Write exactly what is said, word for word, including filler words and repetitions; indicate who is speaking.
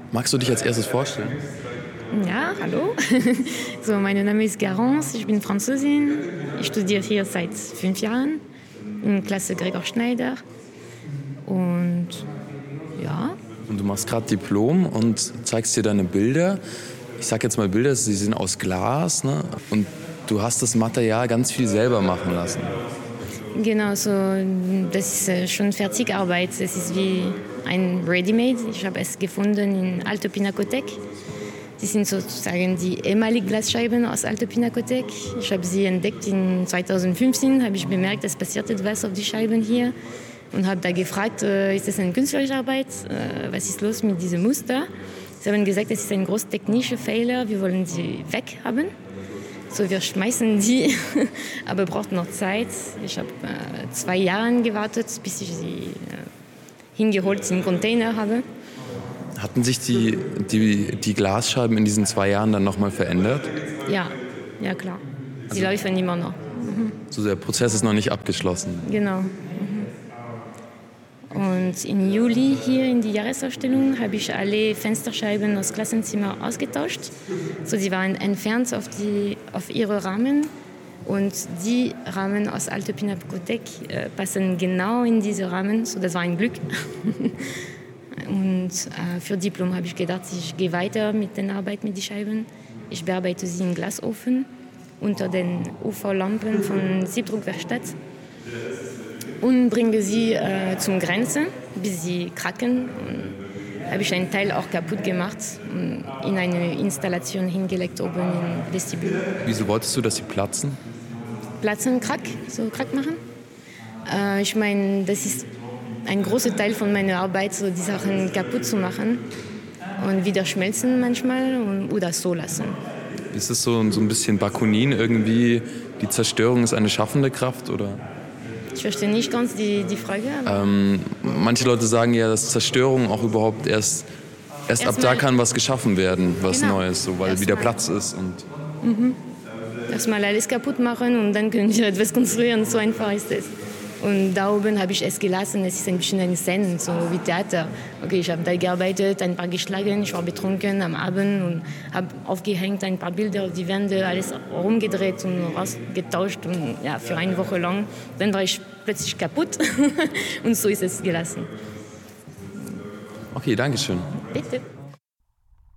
Speaker 1: Magst du dich als erstes vorstellen?
Speaker 2: Ja, hallo. So, mein Name ist Garance, ich bin Französin. Ich studiere hier seit fünf Jahren in Klasse Gregor Schneider. Und ja.
Speaker 1: Und du machst gerade Diplom und zeigst dir deine Bilder. Ich sag jetzt mal Bilder, sie sind aus Glas, ne? Und du hast das Material ganz viel selber machen lassen.
Speaker 2: Genau, so, das ist schon Fertigarbeit. Das ist wie ein Ready-Made. Ich habe es gefunden in Alto Pinakothek. Das sind sozusagen die ehemaligen Glasscheiben aus Alto Pinakothek. Ich habe sie entdeckt in zweitausendfünfzehn, habe ich bemerkt, es passiert etwas auf die Scheiben hier. Und habe da gefragt, äh, ist das eine künstlerische Arbeit? Äh, was ist los mit diesem Muster? Sie haben gesagt, das ist ein großer technischer Fehler, wir wollen sie weghaben. So, wir schmeißen die, aber braucht noch Zeit. Ich habe äh, zwei Jahre gewartet, bis ich sie äh, hingeholt in den Container habe.
Speaker 1: Hatten sich die, die, die Glasscheiben in diesen zwei Jahren dann nochmal verändert?
Speaker 2: Ja, ja klar. Sie also, laufen immer noch. Mhm.
Speaker 1: So, der Prozess ist noch nicht abgeschlossen?
Speaker 2: Genau. Mhm. Und im Juli hier in die Jahresausstellung habe ich alle Fensterscheiben aus Klassenzimmer ausgetauscht. So, sie waren entfernt auf, die, auf ihre Rahmen. Und die Rahmen aus Alto Pinakothek äh, passen genau in diese Rahmen. So, das war ein Glück. Und äh, für Diplom habe ich gedacht, ich gehe weiter mit der Arbeit mit den Scheiben. Ich bearbeite sie im Glasofen unter den U V-Lampen von Siebdruckwerkstatt und bringe sie äh, zum Grenze, bis sie kracken. Und habe ich einen Teil auch kaputt gemacht und in eine Installation hingelegt oben im Vestibül.
Speaker 1: Wieso wolltest du, dass sie platzen?
Speaker 2: Platzen, Krack, so Krack machen. Äh, ich meine, das ist ein großer Teil von meiner Arbeit, so die Sachen kaputt zu machen und wieder schmelzen manchmal und, oder so lassen.
Speaker 1: Ist es so, so ein bisschen Bakunin irgendwie, die Zerstörung ist eine schaffende Kraft, oder?
Speaker 2: Ich verstehe nicht ganz die, die Frage.
Speaker 1: Ähm, manche Leute sagen ja, dass Zerstörung auch überhaupt erst, erst, erst ab da kann was geschaffen werden, was genau. Neues, so, weil erst wieder mal. Platz ist. Und
Speaker 2: mhm. Erstmal alles kaputt machen und dann können wir etwas konstruieren, so einfach ist es. Und da oben habe ich es gelassen, es ist ein bisschen eine Szene, so wie Theater. Okay, ich habe da gearbeitet, ein paar geschlagen, ich war betrunken am Abend und habe aufgehängt, ein paar Bilder auf die Wände, alles rumgedreht und rausgetauscht und ja, für eine Woche lang. Dann war ich plötzlich kaputt und so ist es gelassen.
Speaker 1: Okay, danke schön.
Speaker 2: Bitte.